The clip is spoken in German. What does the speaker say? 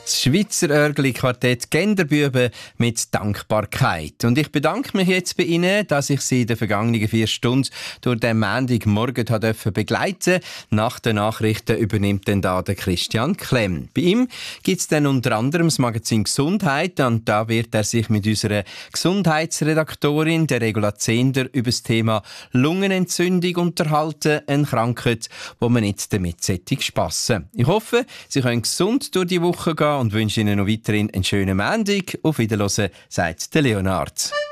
Das Schweizer Örgli-Quartett Genderbüben mit Dankbarkeit. Und ich bedanke mich jetzt bei Ihnen, dass ich Sie in den vergangenen 4 Stunden durch den Montagmorgen begleiten durfte. Nach den Nachrichten übernimmt dann da der Christian Klemm. Bei ihm gibt es dann unter anderem das Magazin Gesundheit und da wird er sich mit unserer Gesundheitsredaktorin, der Regula Zehnder, über das Thema Lungenentzündung unterhalten. Eine Krankheit, wo man nicht damit spassen. Ich hoffe, Sie können gesund durch die Woche gehen und wünsche Ihnen noch weiterhin einen schönen Montag. Auf Wiederhören, sagt der Leonard.